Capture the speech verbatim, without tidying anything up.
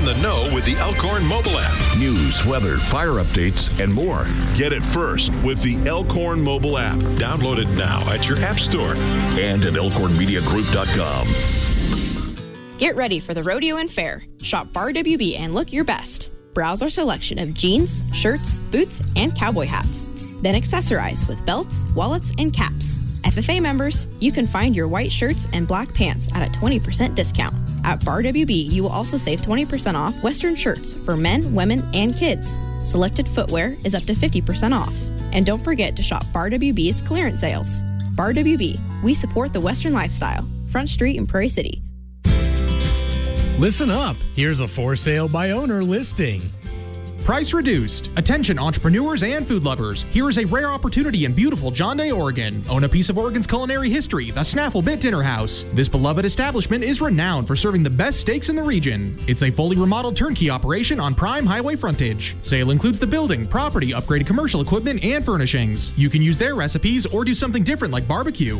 the know with the Elkhorn mobile app. News, weather, fire updates, and more. Get it first with the Elkhorn mobile app. Download it now at your app store and at elkhorn media group dot com. Get ready for the rodeo and fair. Shop Bar W B and look your best. Browse our selection of jeans, shirts, boots, and cowboy hats. Then accessorize with belts, wallets, and caps. F F A members, you can find your white shirts and black pants at a twenty percent discount. At Bar W B, you will also save twenty percent off Western shirts for men, women, and kids. Selected footwear is up to fifty percent off. And don't forget to shop Bar W B's clearance sales. Bar W B, we support the Western lifestyle. Front Street in Prairie City. Listen up. Here's a for sale by owner listing. Price reduced. Attention entrepreneurs and food lovers. Here is a rare opportunity in beautiful John Day, Oregon. Own a piece of Oregon's culinary history, the Snaffle Bit Dinner House. This beloved establishment is renowned for serving the best steaks in the region. It's a fully remodeled turnkey operation on prime highway frontage. Sale includes the building, property, upgraded commercial equipment, and furnishings. You can use their recipes or do something different like barbecue.